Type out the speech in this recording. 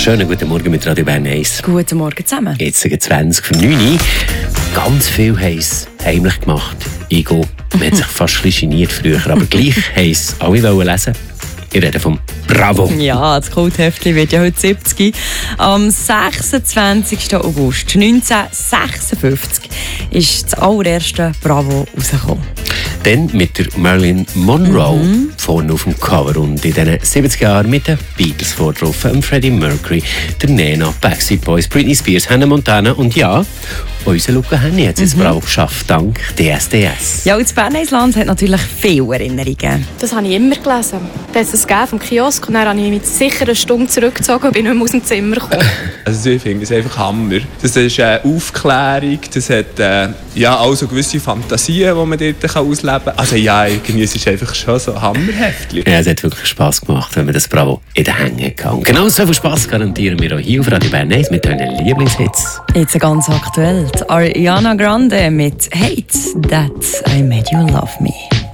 Schönen guten Morgen mit Radio Bern 1. Guten Morgen zusammen. Jetzt sind 20 vor 9 Uhr. Ganz viel haben es heimlich gemacht. Igo, man hat sich fast ein bisschen geniert früher, aber gleich haben es alle lesen. Ich rede vom Bravo. Ja, das Kultheftchen wird ja heute 70. Am 26. August 1956 ist das allererste Bravo rausgekommen. Dann mit der Marilyn Monroe vorne auf dem Cover und in diesen 70 Jahren mit den Beatles vorgetroffen, Freddie Mercury, der Nena, Backstreet Boys, Britney Spears, Hannah Montana und ja, unser Luca Henny hat es ins Bravo geschafft, dank DSDS. Ja, und das Bern-Land hat natürlich viele Erinnerungen. Das habe ich immer gelesen. Das hat es vom Kiosk und dann habe ich mich sicher eine Stunde zurückgezogen und bin nicht mehr aus dem Zimmer gekommen. Also ich finde es einfach Hammer. Das ist Aufklärung, das hat also gewisse Fantasien, die man dort ausleben kann. Also ja, irgendwie ist es einfach schon so Hammerheftchen. Ja, es hat wirklich Spass gemacht, wenn man das Bravo in den Hängen kann. Genau so viel Spass garantieren wir auch hier auf Radio Bern 1 mit euren Lieblingshits. Jetzt ganz aktuell, Ariana Grande mit «Hate That I Made You Love Me».